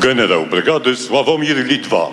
Generał brygady Sławomir Litwa.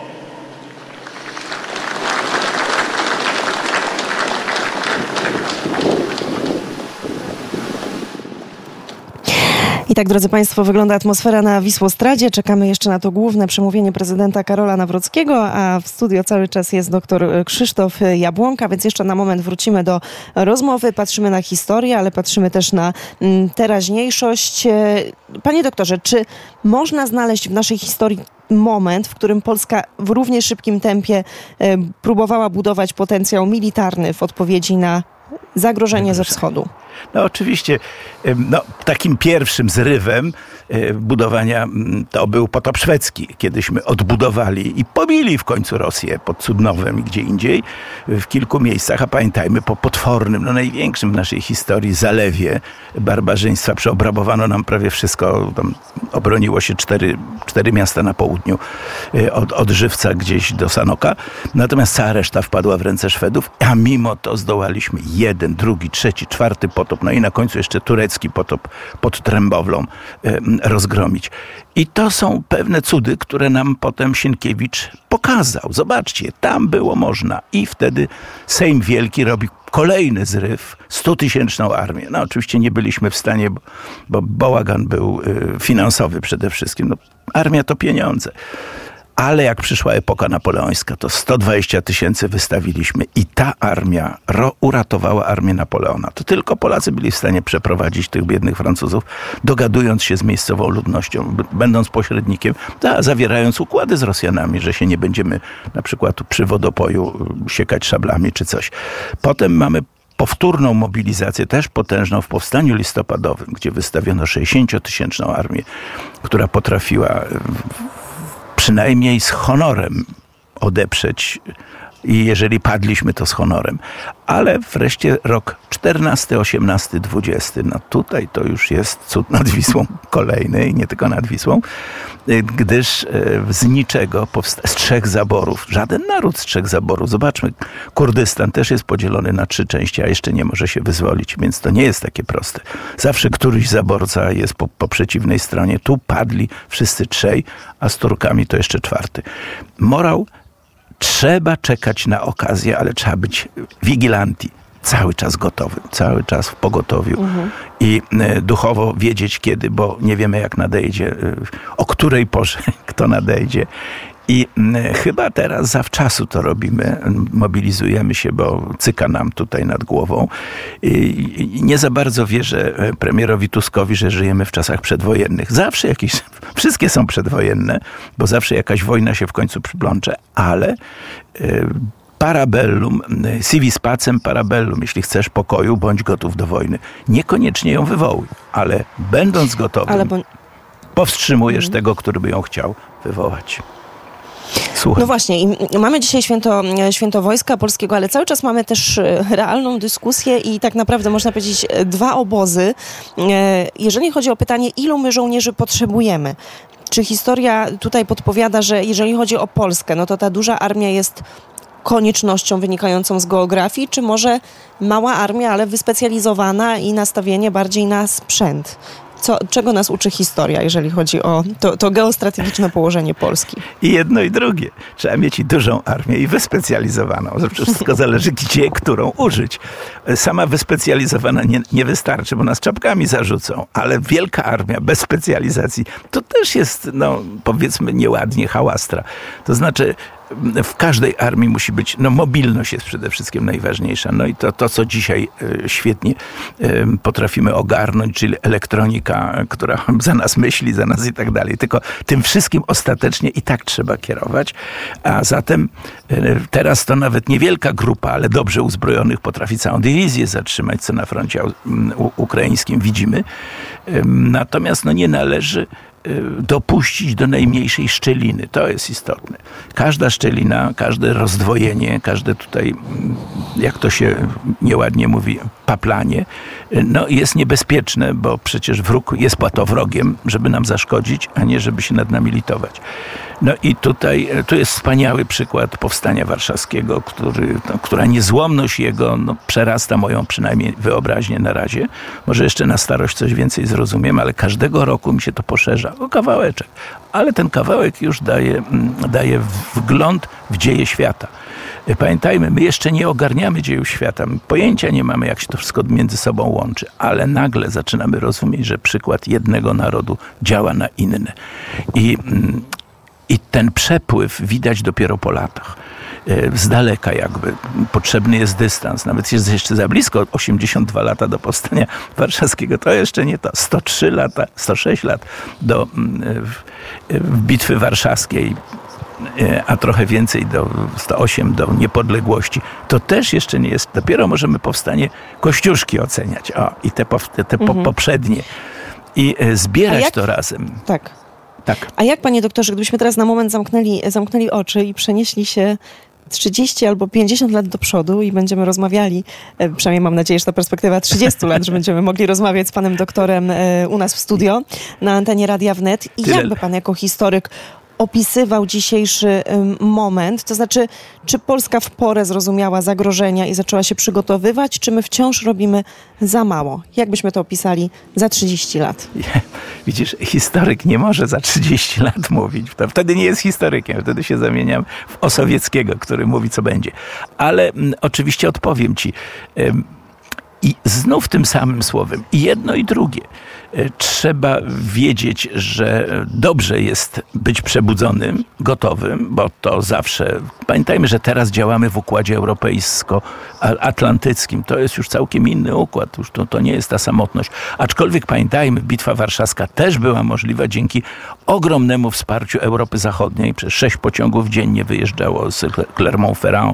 I tak, drodzy Państwo, wygląda atmosfera na Wisłostradzie. Czekamy jeszcze na to główne przemówienie prezydenta Karola Nawrockiego, a w studio cały czas jest doktor Krzysztof Jabłonka, więc jeszcze na moment wrócimy do rozmowy. Patrzymy na historię, ale patrzymy też na teraźniejszość. Panie doktorze, czy można znaleźć w naszej historii moment, w którym Polska w równie szybkim tempie próbowała budować potencjał militarny w odpowiedzi na zagrożenie ze wschodu? No oczywiście, takim pierwszym zrywem budowania to był potop szwedzki, kiedyśmy odbudowali i pobili w końcu Rosję pod Cudnowem i gdzie indziej, w kilku miejscach, a pamiętajmy, po potwornym, największym w naszej historii zalewie barbarzyństwa, przeobrabowano nam prawie wszystko, tam obroniło się cztery miasta na południu, od Żywca gdzieś do Sanoka, natomiast cała reszta wpadła w ręce Szwedów, a mimo to zdołaliśmy jeden, drugi, trzeci, czwarty potop, no i na końcu jeszcze turecki potop pod Trębowlą rozgromić. I to są pewne cudy, które nam potem Sienkiewicz pokazał. Zobaczcie, tam było można. I wtedy Sejm Wielki robi kolejny zryw, 100-tysięczną armię. No oczywiście nie byliśmy w stanie, bo bałagan był finansowy przede wszystkim. Armia to pieniądze. Ale jak przyszła epoka napoleońska, to 120 000 wystawiliśmy i ta armia uratowała armię Napoleona. To tylko Polacy byli w stanie przeprowadzić tych biednych Francuzów, dogadując się z miejscową ludnością, będąc pośrednikiem, zawierając układy z Rosjanami, że się nie będziemy na przykład przy wodopoju siekać szablami czy coś. Potem mamy powtórną mobilizację, też potężną w powstaniu listopadowym, gdzie wystawiono 60-tysięczną armię, która potrafiła przynajmniej z honorem odeprzeć i jeżeli padliśmy, to z honorem. Ale wreszcie rok 14, 18, 20, no tutaj to już jest cud nad Wisłą kolejny i nie tylko nad Wisłą, gdyż z niczego, z 3 zaborów, żaden naród z 3 zaborów, zobaczmy, Kurdystan też jest podzielony na 3 części, a jeszcze nie może się wyzwolić, więc to nie jest takie proste. Zawsze któryś zaborca jest po przeciwnej stronie. Tu padli wszyscy 3, a z Turkami to jeszcze 4. Morał: trzeba czekać na okazję, ale trzeba być vigilanti, cały czas gotowym, cały czas w pogotowiu i duchowo wiedzieć kiedy, bo nie wiemy jak nadejdzie, o której porze kto nadejdzie. I chyba teraz zawczasu to robimy, mobilizujemy się, bo cyka nam tutaj nad głową. I nie za bardzo wierzę premierowi Tuskowi, że żyjemy w czasach przedwojennych. Zawsze wszystkie są przedwojenne, bo zawsze jakaś wojna się w końcu przyplącze, ale parabellum, si vis pacem parabellum, jeśli chcesz pokoju, bądź gotów do wojny. Niekoniecznie ją wywołuj, ale będąc gotowym, powstrzymujesz tego, który by ją chciał wywołać. Słuchaj. No właśnie, i mamy dzisiaj święto Wojska Polskiego, ale cały czas mamy też realną dyskusję i tak naprawdę można powiedzieć 2 obozy. Jeżeli chodzi o pytanie, ilu my żołnierzy potrzebujemy, czy historia tutaj podpowiada, że jeżeli chodzi o Polskę, no to ta duża armia jest koniecznością wynikającą z geografii, czy może mała armia, ale wyspecjalizowana i nastawienie bardziej na sprzęt? Czego nas uczy historia, jeżeli chodzi o to geostrategiczne położenie Polski? I jedno i drugie. Trzeba mieć i dużą armię i wyspecjalizowaną. Wszystko zależy gdzie, którą użyć. Sama wyspecjalizowana nie wystarczy, bo nas czapkami zarzucą, ale wielka armia bez specjalizacji to też jest, powiedzmy nieładnie, hałastra. To znaczy w każdej armii musi być, mobilność jest przede wszystkim najważniejsza. No i to co dzisiaj świetnie potrafimy ogarnąć, czyli elektronika, która za nas myśli, za nas i tak dalej. Tylko tym wszystkim ostatecznie i tak trzeba kierować. A zatem teraz to nawet niewielka grupa, ale dobrze uzbrojonych potrafi całą dywizję zatrzymać, co na froncie ukraińskim widzimy. Natomiast nie należy dopuścić do najmniejszej szczeliny. To jest istotne. Każda szczelina, każde rozdwojenie, każde tutaj, jak to się nieładnie mówi, paplanie, jest niebezpieczne, bo przecież wróg jest wrogiem, żeby nam zaszkodzić, a nie żeby się nad nami litować. No i tu jest wspaniały przykład Powstania Warszawskiego, która niezłomność jego przerasta moją przynajmniej wyobraźnię na razie. Może jeszcze na starość coś więcej zrozumiem, ale każdego roku mi się to poszerza. Polska. O kawałeczek. Ale ten kawałek już daje wgląd w dzieje świata. Pamiętajmy, my jeszcze nie ogarniamy dziejów świata. My pojęcia nie mamy, jak się to wszystko między sobą łączy. Ale nagle zaczynamy rozumieć, że przykład jednego narodu działa na inny. I ten przepływ widać dopiero po latach. Z daleka jakby. Potrzebny jest dystans. Nawet jest jeszcze za blisko. 82 lata do powstania warszawskiego. To jeszcze nie to. 103 lata, 106 lat do bitwy warszawskiej, a trochę więcej, do 108 do niepodległości. To też jeszcze nie jest. Dopiero możemy powstanie Kościuszki oceniać. I te poprzednie. I zbierać to razem. Tak. Tak. A jak, panie doktorze, gdybyśmy teraz na moment zamknęli oczy i przenieśli się 30 albo 50 lat do przodu i będziemy rozmawiali, przynajmniej mam nadzieję, że to perspektywa 30 lat, że będziemy mogli rozmawiać z panem doktorem u nas w studio na antenie Radia Wnet. I jakby pan jako historyk opisywał dzisiejszy moment? To znaczy, czy Polska w porę zrozumiała zagrożenia i zaczęła się przygotowywać, czy my wciąż robimy za mało? Jak byśmy to opisali za 30 lat? Widzisz, historyk nie może za 30 lat mówić. To wtedy nie jest historykiem. Wtedy się zamieniam w Osowieckiego, który mówi, co będzie. Ale oczywiście odpowiem ci. I znów tym samym słowem. I jedno, i drugie. Trzeba wiedzieć, że dobrze jest być przebudzonym, gotowym, bo to zawsze... Pamiętajmy, że teraz działamy w układzie europejsko-atlantyckim. To jest już całkiem inny układ. Już to nie jest ta samotność. Aczkolwiek pamiętajmy, Bitwa Warszawska też była możliwa dzięki ogromnemu wsparciu Europy Zachodniej. Przez 6 pociągów dziennie wyjeżdżało z Clermont-Ferrand,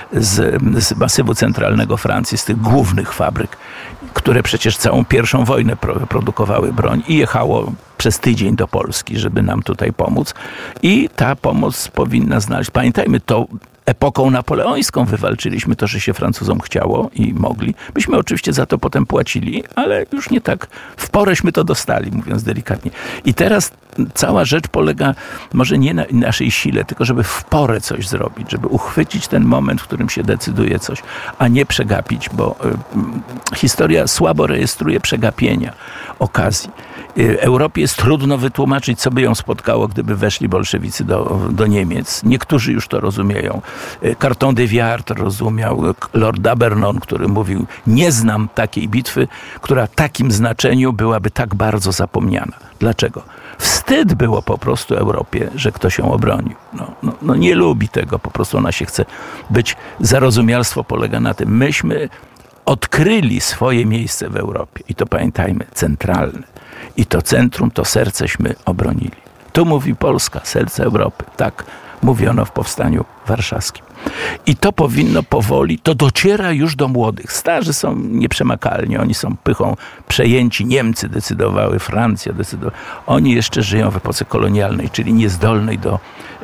z masywu centralnego Francji, z tych głównych fabryk, które przecież całą I wojnę produkowały broń i jechało przez tydzień do Polski, żeby nam tutaj pomóc. I ta pomoc powinna znaleźć. Pamiętajmy, to epoką napoleońską wywalczyliśmy to, że się Francuzom chciało i mogli. Myśmy oczywiście za to potem płacili, ale już nie tak w poręśmy to dostali, mówiąc delikatnie. I teraz cała rzecz polega może nie na naszej sile, tylko żeby w porę coś zrobić, żeby uchwycić ten moment, w którym się decyduje coś, a nie przegapić, bo historia słabo rejestruje przegapienia okazji. Europie jest trudno wytłumaczyć, co by ją spotkało, gdyby weszli bolszewicy do Niemiec. Niektórzy już to rozumieją. Carton de Wiart rozumiał, Lord D'Abernon, który mówił, nie znam takiej bitwy, która w takim znaczeniu byłaby tak bardzo zapomniana. Dlaczego? Wstyd było po prostu Europie, że ktoś ją obronił. No nie lubi tego, po prostu ona się chce być, zarozumialstwo polega na tym. Myśmy odkryli swoje miejsce w Europie i to pamiętajmy, centralne. I to centrum, to serceśmy obronili. Tu mówi Polska, serce Europy. Tak mówiono w Powstaniu Warszawskim. I to powinno powoli, to dociera już do młodych. Starzy są nieprzemakalni, oni są pychą przejęci. Niemcy decydowały, Francja decydowała. Oni jeszcze żyją w epoce kolonialnej, czyli niezdolnej do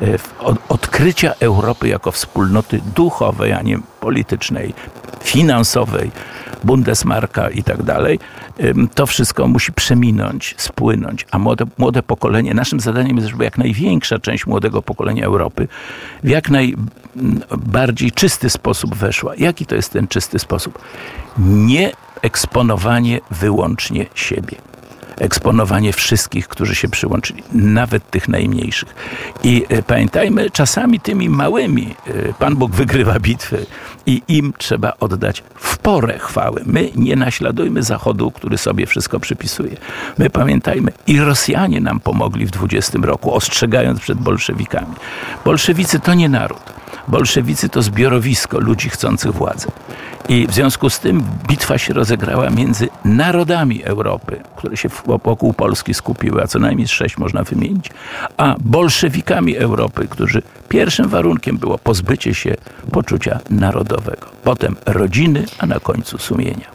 odkrycia Europy jako wspólnoty duchowej, a nie politycznej, finansowej, Bundesmarka i tak dalej. To wszystko musi przeminąć, spłynąć, a młode pokolenie, naszym zadaniem jest, żeby jak największa część młodego pokolenia Europy w jak najbardziej czysty sposób weszła. Jaki to jest ten czysty sposób? Nie eksponowanie wyłącznie siebie. Eksponowanie wszystkich, którzy się przyłączyli, nawet tych najmniejszych. I pamiętajmy, czasami tymi małymi Pan Bóg wygrywa bitwy i im trzeba oddać w porę chwały. My nie naśladujmy Zachodu, który sobie wszystko przypisuje. My pamiętajmy, i Rosjanie nam pomogli w 20 roku, ostrzegając przed bolszewikami. Bolszewicy to nie naród. Bolszewicy to zbiorowisko ludzi chcących władzy. I w związku z tym bitwa się rozegrała między narodami Europy, które się wokół Polski skupiły, a co najmniej 6 można wymienić, a bolszewikami Europy, którzy pierwszym warunkiem było pozbycie się poczucia narodowego. Potem rodziny, a na końcu sumienia.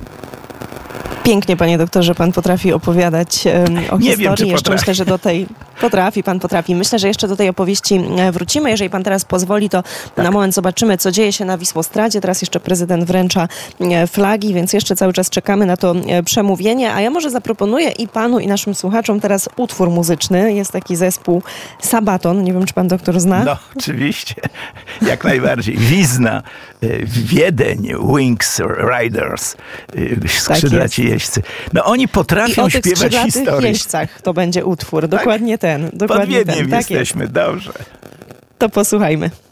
Pięknie, panie doktorze, pan potrafi opowiadać o historii. Wiem, jeszcze myślę, że do tej Pan potrafi. Myślę, że jeszcze do tej opowieści wrócimy. Jeżeli pan teraz pozwoli, to na moment zobaczymy, co dzieje się na Wisłostradzie. Teraz jeszcze prezydent wręcza flagi, więc jeszcze cały czas czekamy na to przemówienie. A ja może zaproponuję i panu, i naszym słuchaczom teraz utwór muzyczny. Jest taki zespół Sabaton. Nie wiem, czy pan doktor zna? No, oczywiście. Jak najbardziej. Wizna, Wiedeń, Wings Riders, skrzydlaci jeźdźcy. No oni potrafią I śpiewać o tych historię. jeźdźcach to będzie utwór. Dokładnie ten. Pod Dokładnie Wiedniem ten. Tak jesteśmy, dobrze. To posłuchajmy.